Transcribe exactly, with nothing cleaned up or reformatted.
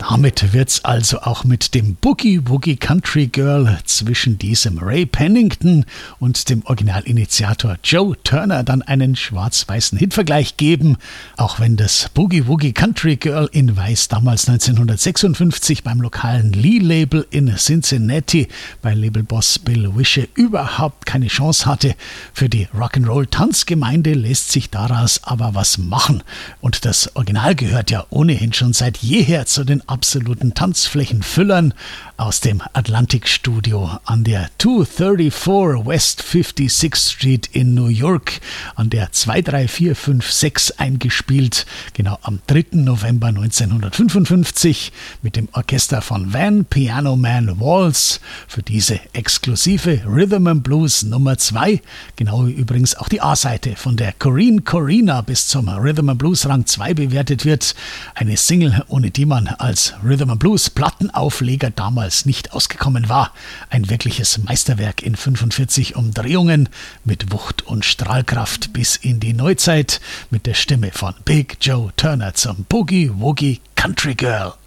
Damit wird's also auch mit dem Boogie Woogie Country Girl zwischen diesem Ray Pennington und dem Originalinitiator Joe Turner dann einen schwarz-weißen Hitvergleich geben, auch wenn das Boogie Woogie Country Girl in Weiß damals neunzehnhundertsechsundfünfzig beim lokalen Lee-Label in Cincinnati bei Labelboss Bill Wische überhaupt keine Chance hatte. Für die Rock'n'Roll-Tanzgemeinde lässt sich daraus aber was machen. Und das Original gehört ja ohnehin schon seit jeher zu den absoluten Tanzflächenfüllern aus dem Atlantic-Studio an der zweihundertvierundvierzig West fifty-sixth Street in New York, an der zwei drei vier fünf sechs eingespielt, genau am dritten November neunzehnhundertfünfundfünfzig mit dem Orchester von Van Piano Man Walls für diese exklusive Rhythm and Blues Nummer zwei, genau wie übrigens auch die A-Seite, von der Corinne Corina bis zum Rhythm and Blues Rang zwei bewertet wird, eine Single, ohne die man als Rhythm and Blues Plattenaufleger damals nicht ausgekommen war. Ein wirkliches Meisterwerk in fünfundvierzig Umdrehungen mit Wucht und Strahlkraft bis in die Neuzeit mit der Stimme von Big Joe Turner zum Boogie Woogie Country Girl.